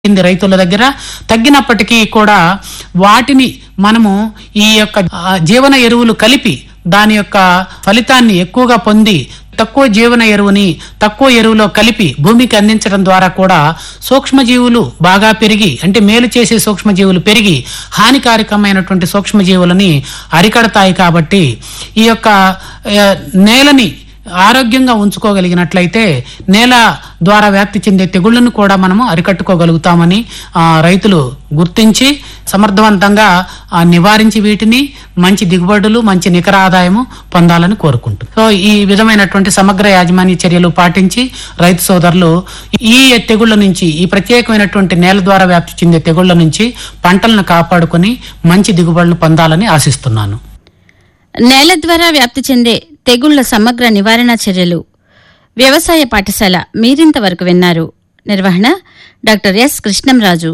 రైతుల దగ్గర తగ్గినప్పటికీ కూడా వాటిని మనము ఈ యొక్క జీవన ఎరువులు కలిపి దాని యొక్క ఫలితాన్ని ఎక్కువగా పొంది తక్కువ జీవన ఎరువుని తక్కువ ఎరువులో కలిపి భూమికి అందించడం ద్వారా కూడా సూక్ష్మజీవులు బాగా పెరిగి అంటే మేలు చేసే సూక్ష్మజీవులు పెరిగి హానికారకమైనటువంటి సూక్ష్మజీవులని అరికడతాయి. కాబట్టి ఈ యొక్క నేలని ఆరోగ్యంగా ఉంచుకోగలిగినట్లయితే నేల ద్వారా వ్యాప్తి చెందే తెగుళ్లను కూడా మనము అరికట్టుకోగలుగుతామని రైతులు గుర్తించి సమర్థవంతంగా నివారించి వీటిని మంచి దిగుబడులు మంచి నికర ఆదాయము పొందాలని కోరుకుంటున్నాం. సో ఈ విధమైనటువంటి సమగ్ర యాజమాన్య చర్యలు పాటించి రైతు సోదరులు ఈ తెగుళ్ల నుంచి ఈ ప్రత్యేకమైనటువంటి నేల ద్వారా వ్యాప్తి చెందే తెగుళ్ల నుంచి పంటలను కాపాడుకొని మంచి దిగుబడులు పొందాలని ఆశిస్తున్నాను. నేల ద్వారా వ్యాప్తి చెందే తెగుళ్ల సమగ్ర నివారణ చర్యలు వ్యవసాయ పాఠశాల మీరింతవరకు విన్నారు. నిర్వహణ డాక్టర్ ఎస్ కృష్ణంరాజు.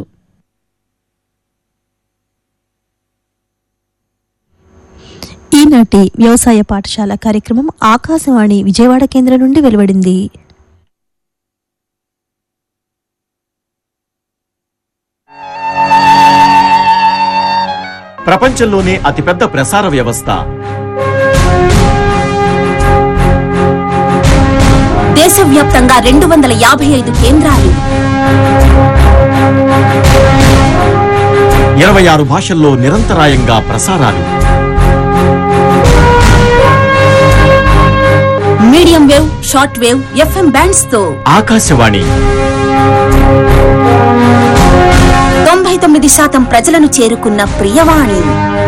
ఈనాటి వ్యవసాయ పాఠశాల కార్యక్రమం ఆకాశవాణి విజయవాడ కేంద్రం నుండి వెలువడింది. ప్రపంచంలోనే అతిపెద్ద ప్రసార వ్యవస్థ, దేశవ్యాప్తంగా 255 కేంద్రాలు, 26 భాషల్లో నిరంతరాయంగా ప్రసారాలు, medium wave, short wave, FM bands తో ఆకాశవాణి 99% ప్రజలను చేరుకున్న ప్రియవాణి.